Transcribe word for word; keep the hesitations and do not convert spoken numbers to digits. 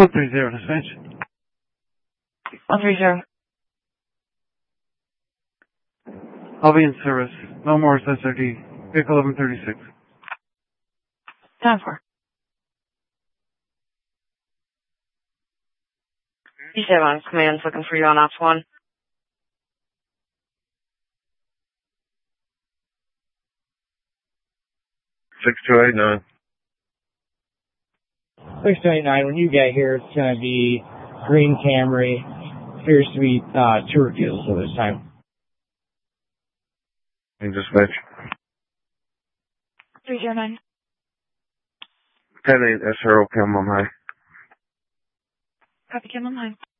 one three zero, dispatch. one three zero. I'll be in service. No more S R D. Vehicle eleven thirty-six. Time for. D seven Command's looking for you on Ops one. six two eight nine. six two eight nine, when you get here, it's going to be green Camry. Appears to be uh, two refusals for this time. And dispatch. three zero nine. ten eight S R O, Cam on high. Copy, Cam on high.